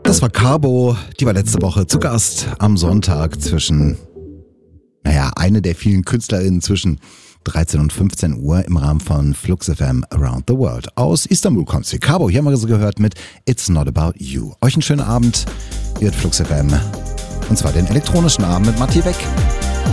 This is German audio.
Das war Cabo, die war letzte Woche zu Gast am Sonntag zwischen, eine der vielen KünstlerInnen zwischen 13 und 15 Uhr im Rahmen von Flux FM Around the World. Aus Istanbul kommt sie. Cabo, hier haben wir sie gehört mit It's Not About You. Euch einen schönen Abend, hier at Flux FM. Und zwar den elektronischen Abend mit Matti Weck.